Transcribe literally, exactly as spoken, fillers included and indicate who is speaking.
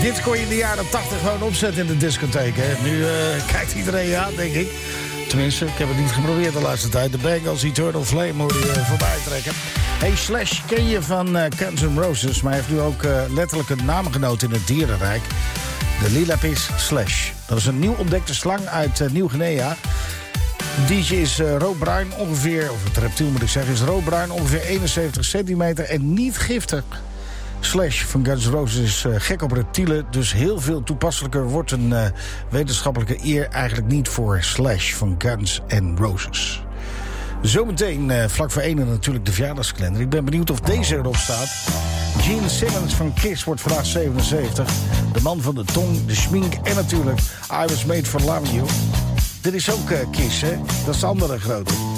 Speaker 1: Dit kon je in de jaren tachtig gewoon opzetten in de discotheek. Hè? Nu uh, kijkt iedereen aan, denk ik. Tenminste, ik heb het niet geprobeerd de laatste tijd. De Bengals, Eternal Flame hoor je uh, voorbij trekken. Hey, Slash ken je van uh, Guns N' Roses, maar hij heeft nu ook uh, letterlijk een naamgenoot in het dierenrijk. De lilapis Slash. Dat is een nieuw ontdekte slang uit uh, Nieuw-Guinea. Het diertje is uh, roodbruin ongeveer, of het reptiel moet ik zeggen, is roodbruin ongeveer eenenzeventig centimeter en niet giftig. Slash van Guns N' Roses is uh, gek op reptielen, dus heel veel toepasselijker wordt een uh, wetenschappelijke eer eigenlijk niet voor Slash van Guns N' Roses. Zometeen, uh, vlak voor één natuurlijk de verjaardagskalender. Ik ben benieuwd of deze erop staat. Gene Simmons van Kiss wordt vandaag zevenenzeventig. De man van de tong, de schmink en natuurlijk I Was Made for Loving You. Dit is ook uh, Kiss, hè? Dat is de andere grote.